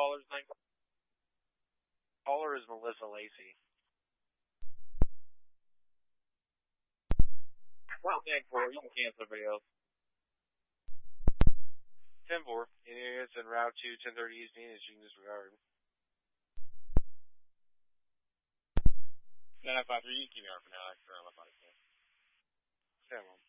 caller's name? Caller is Melissa Lacey. Well, 10-4. You can cancel everybody else. 10-4. It's en route to 1030 East Venus. You can disregard. 953. You can keep me on for now. I can run my body. 10-1.